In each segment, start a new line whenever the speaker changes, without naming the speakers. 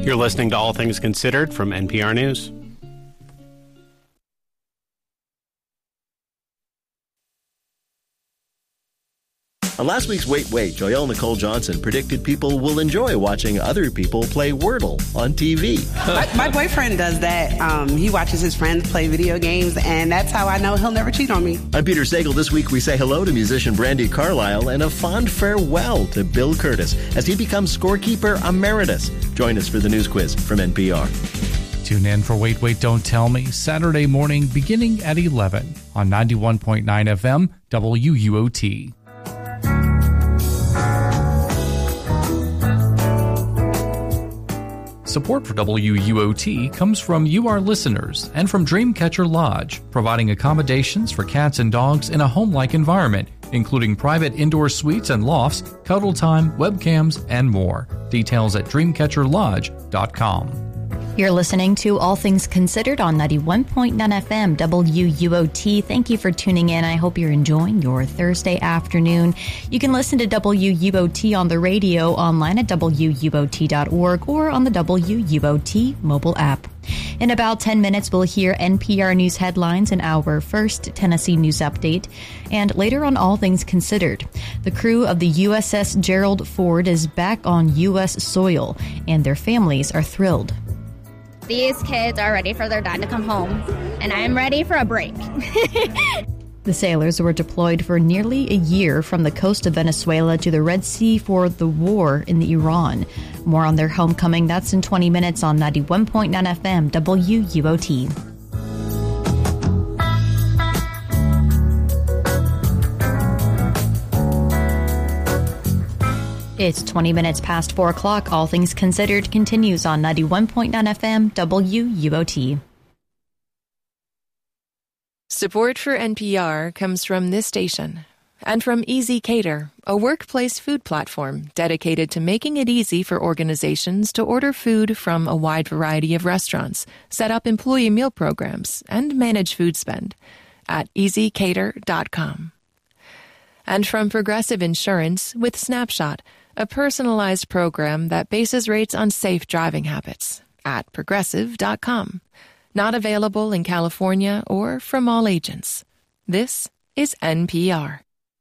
You're listening to All Things Considered from NPR News.
On last week's Wait, Joyelle Nicole Johnson predicted people will enjoy watching other people play Wordle on TV.
My boyfriend does that. He watches his friends play video games, and that's how I know he'll never cheat on me.
I'm Peter Sagal. This week we say hello to musician Brandi Carlile and a fond farewell to Bill Curtis as he becomes scorekeeper emeritus. Join us for the news quiz from NPR.
Tune in for Wait, Don't Tell Me, Saturday morning beginning at 11 on 91.9 FM WUOT. Support for WUOT comes from you, our listeners, and from Dreamcatcher Lodge, providing accommodations for cats and dogs in a home-like environment, including private indoor suites and lofts, cuddle time, webcams, and more. Details at dreamcatcherlodge.com.
You're listening to All Things Considered on 91.9 FM WUOT. Thank you for tuning in. I hope you're enjoying your Thursday afternoon. You can listen to WUOT on the radio, online at WUOT.org, or on the WUOT mobile app. In about 10 minutes, we'll hear NPR News headlines in our first Tennessee News Update. And later on All Things Considered, the crew of the USS Gerald Ford is back on U.S. soil, and their families are thrilled.
These kids are ready for their dad to come home, and I'm ready for a break.
The sailors were deployed for nearly a year from the coast of Venezuela to the Red Sea for the war in Iran. More on their homecoming, that's in 20 minutes on 91.9 FM WUOT. It's 20 minutes past 4 o'clock. All Things Considered continues on 91.9 FM WUOT.
Support for NPR comes from this station and from Easy Cater, a workplace food platform dedicated to making it easy for organizations to order food from a wide variety of restaurants, set up employee meal programs, and manage food spend at easycater.com. And from Progressive Insurance with Snapshot, a personalized program that bases rates on safe driving habits at progressive.com. Not available in California or from all agents. This is NPR.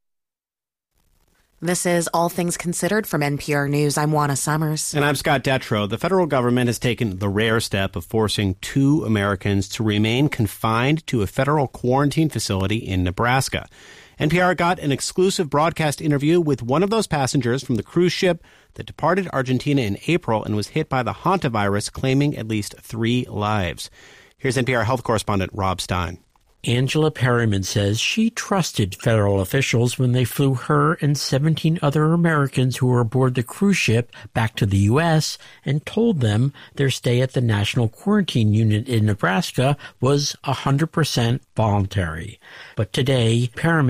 This is All Things Considered from NPR News. I'm Juana Summers.
And I'm Scott Detrow. The federal government has taken the rare step of forcing 2 Americans to remain confined to a federal quarantine facility in Nebraska. NPR got an exclusive broadcast interview with one of those passengers from the cruise ship that departed Argentina in April and was hit by the hantavirus, claiming at least 3 lives. Here's NPR health correspondent Rob Stein.
Angela Perryman says she trusted federal officials when they flew her and 17 other Americans who were aboard the cruise ship back to the U.S. and told them their stay at the National Quarantine Unit in Nebraska was 100% voluntary. But today, Perryman